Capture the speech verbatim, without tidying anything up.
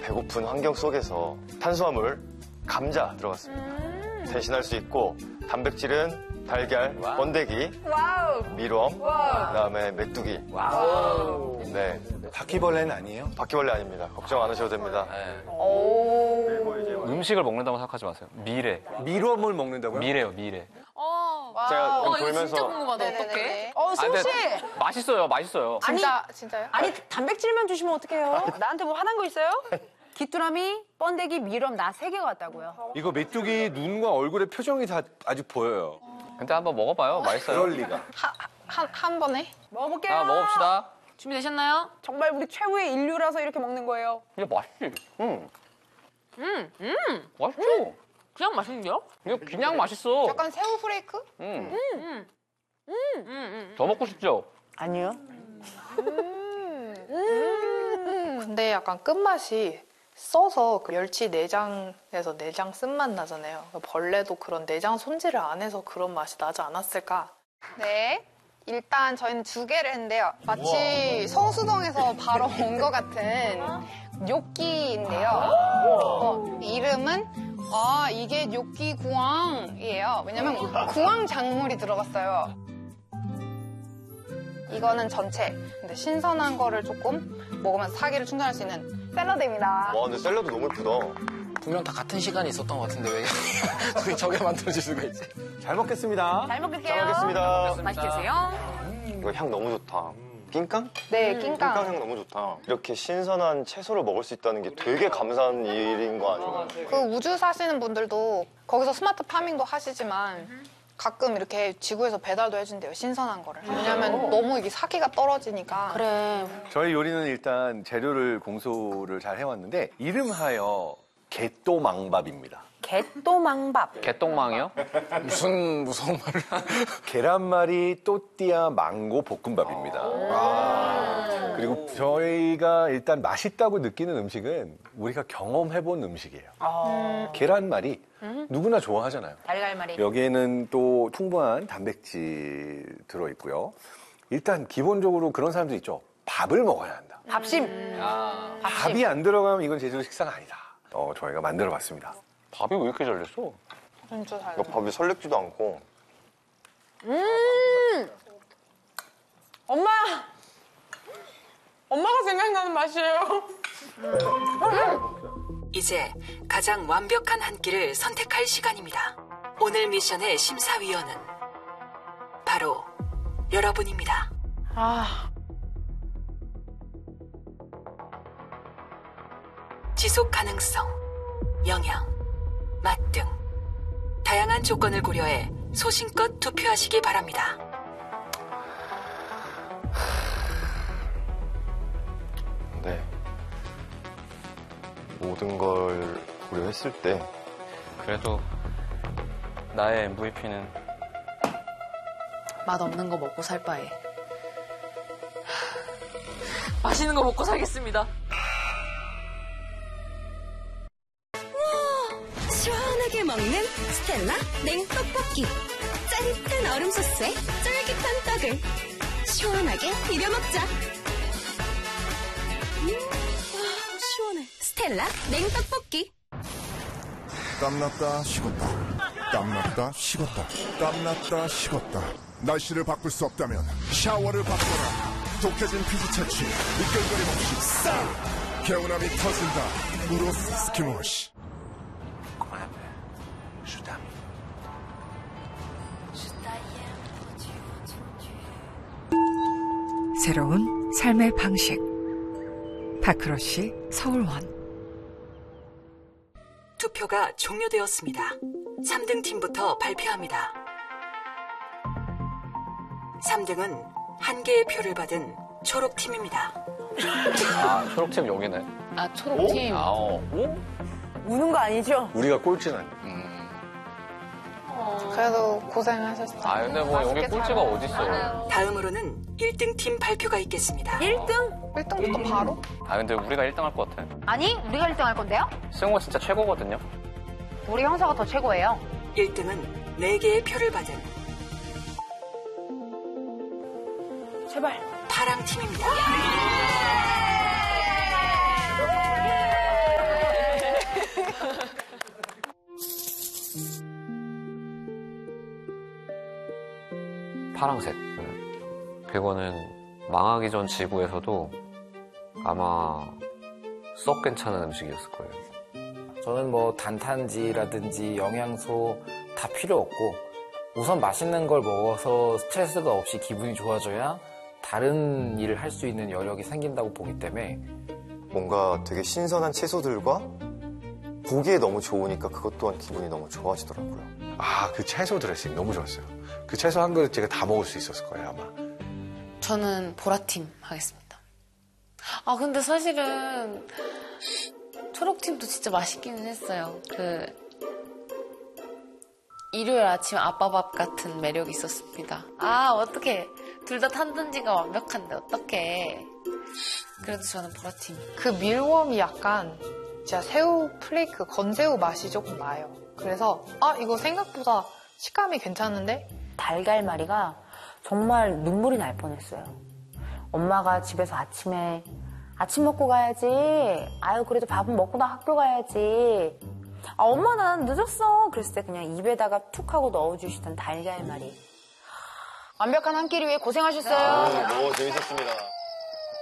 배고픈 환경 속에서 탄수화물, 감자 들어갔습니다. 음 대신할 수 있고 단백질은 달걀, 와우. 번데기, 와우. 밀웜, 와우. 그다음에 메뚜기. 와우. 네. 바퀴벌레는 아니에요? 바퀴벌레 아닙니다. 걱정 안 하셔도 됩니다. 네. 오. 음식을 먹는다고 생각하지 마세요. 미래. 밀웜을 먹는다고요? 미래요, 미래. 어. 제가 와, 돌면서 진짜 궁금하다. 어떡해? 어, 승우 씨. 아, 맛있어요, 맛있어요. 진짜 진짜요? 아니, 단백질만 주시면 어떡해요? 나한테 뭐 화난 거 있어요? 귀뚜라미, 번데기, 밀웜 나 세 개가 왔다고요. 이거 메뚜기 눈과 얼굴의 표정이 다 아직 보여요. 근데 한번 먹어봐요. 맛있어요. 그럴 리가. 한 한 번에? 먹어볼게요. 자, 먹읍시다. 준비되셨나요? 정말 우리 최후의 인류라서 이렇게 먹는 거예요. 이게 맛있지. 응. 음, 음. 맛있죠? 그냥 맛있는데요? 이거 그냥 맛있어. 약간 새우 프레이크? 응. 음, 음, 음, 음. 더 먹고 싶죠? 아니요. 음. 음. 근데 약간 끝맛이 써서 그 멸치 내장에서 내장 쓴맛 나잖아요. 벌레도 그런 내장 손질을 안 해서 그런 맛이 나지 않았을까? 네. 일단 저희는 두 개를 했는데요. 마치 성수동에서 바로 온 것 같은 뇨끼인데요. 어, 이름은 아 이게 뇨끼 구황이에요. 왜냐면 구황 작물이 들어갔어요. 이거는 전체. 근데 신선한 거를 조금 먹으면서 사기를 충전할 수 있는 샐러드입니다. 와, 근데 샐러드 너무 예쁘다. 분명 다 같은 시간이 있었던 것 같은데 왜 그게 저게 만들어질 수가 있지? 잘 먹겠습니다. 잘 먹을게요. 잘 먹겠습니다. 맛있게 드세요. 이거 향 너무 좋다. 낑깡? 네, 낑깡 낑깡. 향 너무 좋다. 이렇게 신선한 채소를 먹을 수 있다는 게 되게 감사한 일인 거 아니에요? 그 우주 사시는 분들도 거기서 스마트 파밍도 하시지만 가끔 이렇게 지구에서 배달도 해준대요. 신선한 거를. 왜냐면 너무 이게 사기가 떨어지니까. 그래. 저희 요리는 일단 재료를 공소를 잘 해왔는데 이름하여 개또망밥입니다. 개또망밥. 개똥망이요? 무슨 무서운 말을 계란말이 또띠아 망고 볶음밥입니다. 아. 그리고 저희가 일단 맛있다고 느끼는 음식은 우리가 경험해본 음식이에요. 아. 계란말이 누구나 좋아하잖아요. 달걀말이. 여기에는 또 풍부한 단백질 들어있고요. 일단 기본적으로 그런 사람들 있죠. 밥을 먹어야 한다. 밥심. 음. 아, 밥이 안 들어가면 이건 제대로 식사가 아니다. 어, 저희가 만들어봤습니다. 밥이 왜 이렇게 잘 됐어? 진짜 잘. 이거 밥이 설렙지도 않고. 음. 엄마. 엄마가 생각나는 맛이에요. 이제 가장 완벽한 한 끼를 선택할 시간입니다. 오늘 미션의 심사위원은 바로 여러분입니다. 아. 지속 가능성, 영양, 맛 등 다양한 조건을 고려해 소신껏 투표하시기 바랍니다. 네. 모든 걸 고려했을 때 그래도 나의 엠브이피는 맛없는 거 먹고 살 바에 맛있는 거 먹고 살겠습니다. 시원하게 먹는 스텔라 냉떡볶이. 짜릿한 얼음 소스에 쫄깃한 떡을 시원하게 비벼 먹자. 음, 와, 시원해. 스텔라 냉떡볶이. 땀났다 식었다. 땀났다 식었다. 땀났다 식었다. 날씨를 바꿀 수 없다면 샤워를 바꿔라. 독해진 피지 채취 미끌거림 없이 싹. 개운함이 터진다. 우로스 스킨워시. 새로운 삶의 방식. 파크러쉬 서울원. 투표가 종료되었습니다. 삼 등 팀부터 발표합니다. 삼 등은 한 개의 표를 받은 초록팀입니다. 아, 초록팀 여기네. 아, 초록팀. 아, 어. 오? 우는 거 아니죠? 우리가 꼴찌는 음. 그래도 고생하셨어요. 아, 근데 뭐 여기 꼴찌가 어딨어. 다음으로는 일 등 팀 발표가 있겠습니다. 일 등? 일 등부터 바로? 아, 근데 우리가 일 등 할 것 같아. 아니, 우리가 일 등 할 건데요? 승호 진짜 최고거든요. 우리 형사가 더 최고예요. 일 등은 네 개의 표를 받은 제발. 파랑팀입니다. 파랑색. 그거는 망하기 전 지구에서도 아마 썩 괜찮은 음식이었을 거예요. 저는 뭐 단탄지라든지 영양소 다 필요 없고 우선 맛있는 걸 먹어서 스트레스가 없이 기분이 좋아져야 다른 일을 할 수 있는 여력이 생긴다고 보기 때문에 뭔가 되게 신선한 채소들과 보기에 너무 좋으니까 그것 또한 기분이 너무 좋아지더라고요. 아, 그 채소 드레싱 너무 좋았어요. 그 채소 한 그릇 제가 다 먹을 수 있었을 거예요, 아마. 저는 보라팀 하겠습니다. 아, 근데 사실은 초록팀도 진짜 맛있기는 했어요. 그 일요일 아침 아빠밥 같은 매력이 있었습니다. 아, 어떡해. 둘 다 탄단지가 완벽한데 어떡해. 그래도 저는 보라팀. 그 밀웜이 약간 진짜 새우 플레이크, 건새우 맛이 조금 나요. 그래서 아, 이거 생각보다 식감이 괜찮은데? 달걀말이가 정말 눈물이 날 뻔했어요. 엄마가 집에서 아침에 아침 먹고 가야지. 아유, 그래도 밥은 먹고 나 학교 가야지. 아, 엄마 난 늦었어. 그랬을 때 그냥 입에다가 툭 하고 넣어주시던 달걀말이. 완벽한 한 끼를 위해 고생하셨어요. 아, 너무 재밌었습니다.